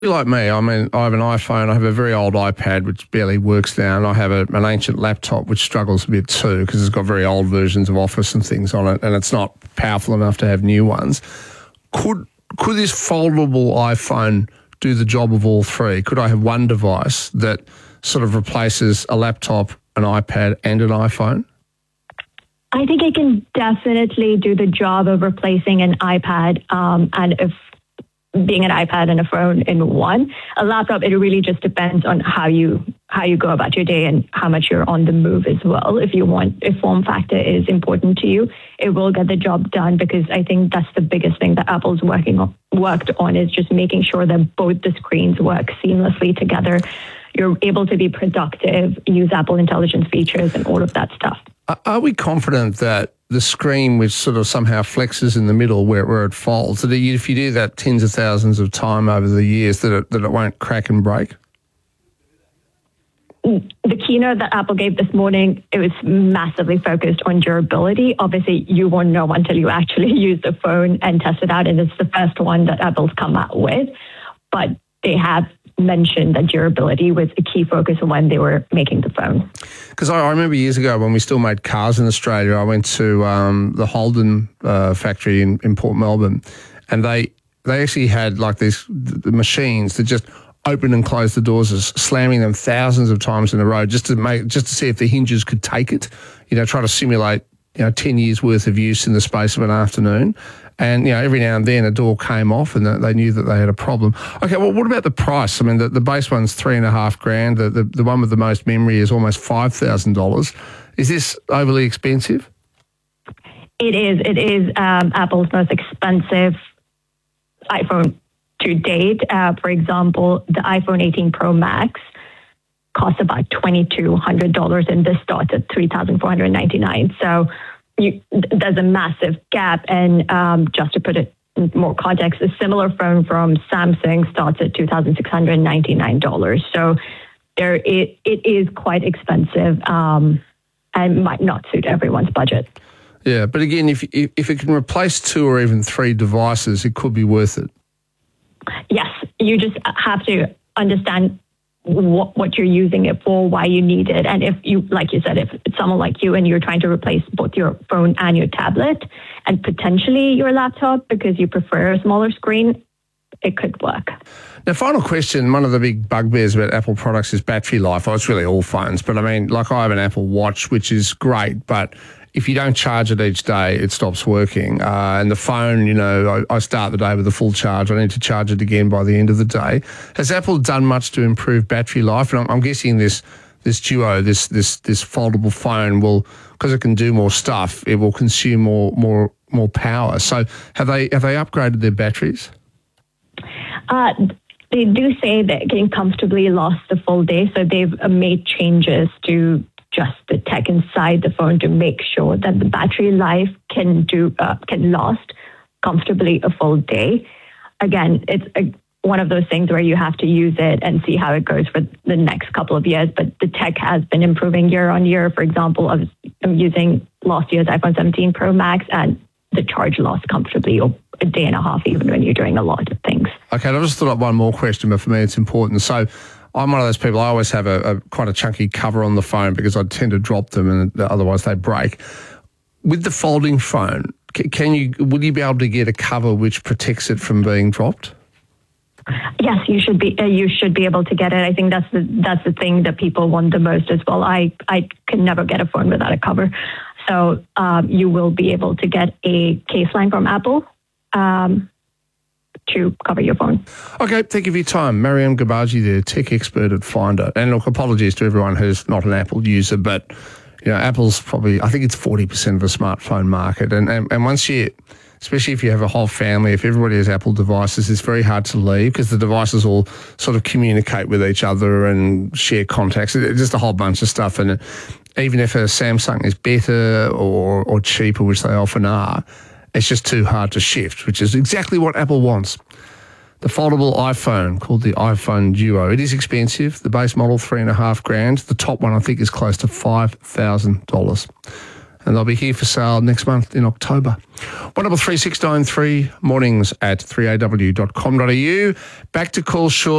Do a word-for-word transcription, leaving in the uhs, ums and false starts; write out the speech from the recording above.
Like me, I mean, I have an iPhone, I have a very old iPad which barely works now, and I have a, an ancient laptop which struggles a bit too because it's got very old versions of Office and things on it, and it's not powerful enough to have new ones. Could could this foldable iPhone do the job of all three? Could I have one device that sort of replaces a laptop, an iPad, and an iPhone? I think it can definitely do the job of replacing an iPad, um, and if being an iPad and a phone in one. A laptop, it really just depends on how you how you go about your day and how much you're on the move as well. If you want, if form factor is important to you, it will get the job done, because I think that's the biggest thing that Apple's working on, worked on is just making sure that both the screens work seamlessly together. You're able to be productive, use Apple Intelligence features and all of that stuff. Are we confident that the screen, which sort of somehow flexes in the middle where, where it folds, that if you do that tens of thousands of time over the years, that it, that it won't crack and break? The keynote that Apple gave this morning, it was massively focused on durability. Obviously, you won't know until you actually use the phone and test it out, and it's the first one that Apple's come out with. But they have mentioned that durability was a key focus when they were making the phone. Because I, I remember years ago when we still made cars in Australia, I went to um, the Holden uh, factory in, in Port Melbourne, and they they actually had like these the machines that just open and close the doors, slamming them thousands of times in a row just to make just to see if the hinges could take it. You know, try to simulate you know ten years worth of use in the space of an afternoon. And, you know, every now and then a door came off and they knew that they had a problem. Okay, well, what about the price? I mean, the, the base one's three and a half grand. The, the, the one with the most memory is almost five thousand dollars. Is this overly expensive? It is. It is um, Apple's most expensive iPhone to date. Uh, for example, the iPhone eighteen Pro Max costs about two thousand two hundred dollars and this starts at three thousand four hundred ninety-nine dollars. So You, there's a massive gap, and um, just to put it in more context, a similar phone from Samsung starts at two thousand six hundred ninety-nine dollars. So there, it, it is quite expensive um, and might not suit everyone's budget. Yeah, but again, if, if if it can replace two or even three devices, it could be worth it. Yes, you just have to understand what, what you're using it for, why you need it. And if you, like you said, if it's someone like you and you're trying to replace both your phone and your tablet and potentially your laptop because you prefer a smaller screen, it could work. Now, final question. One of the big bugbears about Apple products is battery life. Oh, it's really all phones. But I mean, like I have an Apple Watch, which is great, but if you don't charge it each day, it stops working. Uh, and the phone, you know, I, I start the day with a full charge. I need to charge it again by the end of the day. Has Apple done much to improve battery life? And I'm, I'm guessing this this Duo, this this this foldable phone will, because it can do more stuff, it will consume more more more power. So have they have they upgraded their batteries? Uh, they do say that it can comfortably last the full day. So they've uh, made changes to just the tech inside the phone to make sure that the battery life can do uh, can last comfortably a full day. Again, it's a, one of those things where you have to use it and see how it goes for the next couple of years. But the tech has been improving year on year. For example, I was, I'm using last year's iPhone seventeen Pro Max, and the charge lasts comfortably or a day and a half, even when you're doing a lot of things. Okay, I just thought up one more question, but for me it's important. So I'm one of those people, I always have a, a quite a chunky cover on the phone because I tend to drop them and otherwise they break. With the folding phone, can you, will you be able to get a cover which protects it from being dropped? Yes, you should be. Uh, you should be able to get it. I think that's the that's the thing that people want the most as well. I I can never get a phone without a cover, so um, you will be able to get a case line from Apple Um, to cover your phone. Okay, thank you for your time. Mariam Gabaji there, tech expert at Finder. And look, apologies to everyone who's not an Apple user, but you know, Apple's probably, I think it's forty percent of the smartphone market. And, and, and once you, especially if you have a whole family, if everybody has Apple devices, it's very hard to leave because the devices all sort of communicate with each other and share contacts. It's just a whole bunch of stuff. And even if a Samsung is better or, or cheaper, which they often are, it's just too hard to shift, which is exactly what Apple wants. The foldable iPhone, called the iPhone Duo. It is expensive. The base model, three and a half grand. The top one, I think, is close to five thousand dollars. and they'll be here for sale next month in October. one double three six nine three mornings at three a w dot com dot a u. Back to call short.